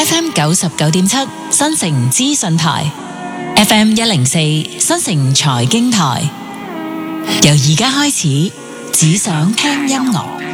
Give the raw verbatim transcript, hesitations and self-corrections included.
F M 九十九點七新城資訊台， F M 一零四新城財經台。由而家開始，只想聽音樂。